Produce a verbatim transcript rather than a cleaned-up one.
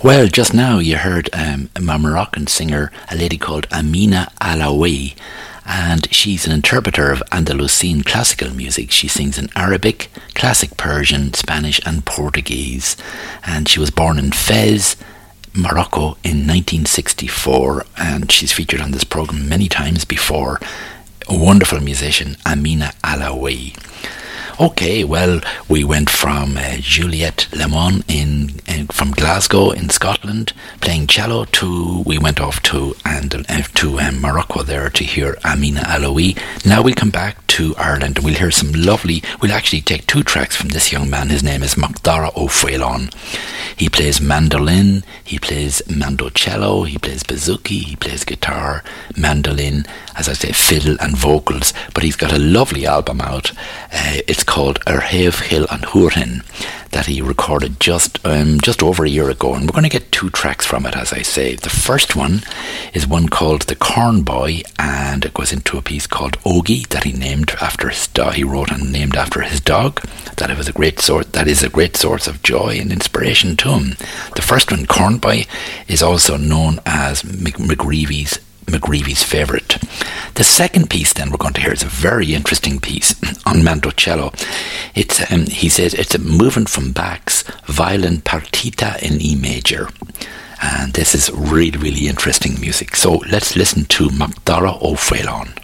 Well, just now you heard um, a Moroccan singer, a lady called Amina Alaoui, and she's an interpreter of Andalusian classical music. She sings in Arabic, classic Persian, Spanish and Portuguese. And she was born in Fez, Morocco in nineteen sixty-four, and she's featured on this programme many times before. A wonderful musician, Amina Alaoui. Okay, well, we went from uh, Juliette Lemon in, in from Glasgow in Scotland playing cello to we went off to and uh, to um, Morocco there to hear Amina Alaoui. Now we'll come back to Ireland and we'll hear some lovely. We'll actually take two tracks from this young man. His name is Macdara O'Faolán. He plays mandolin, he plays mandocello, he plays bouzouki, he plays guitar, mandolin, as I say, fiddle and vocals. But he's got a lovely album out. Uh, it's called Erhev Hill and Hurhin that he recorded just um, just over a year ago, and we're going to get two tracks from it, as I say. The first one is one called The Corn Boy, and it goes into a piece called Ogie that he named after his dog. He wrote and named after his dog. That it was a great source. That is a great source of joy and inspiration to him. The first one, Corn Boy, is also known as McGreevy's McGreevy's favourite. The second piece then we're going to hear is a very interesting piece on mandocello. It's um, he says it's a movement from Bach's Violin Partita in E major, and this is really really interesting music. So let's listen to Macdara O'Faolán.